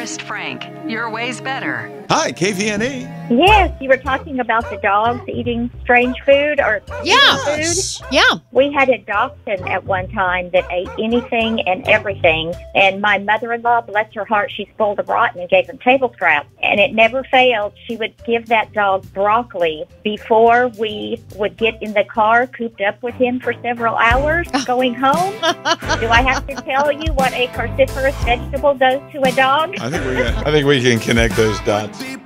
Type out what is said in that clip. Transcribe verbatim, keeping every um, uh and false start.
Forrest Frank. Your way's better. Hi, K V N E. Yes, you were talking about the dogs eating strange food or Yeah. eating food. Yeah. We had a dachshund at one time that ate anything and everything. And my mother-in-law, bless her heart, she spoiled him rotten and gave him table scraps. And it never failed. She would give that dog broccoli before we would get in the car, cooped up with him for several hours, going home. Do I have to tell you what a cruciferous vegetable does to a dog? I think we got, I think we can connect those dots.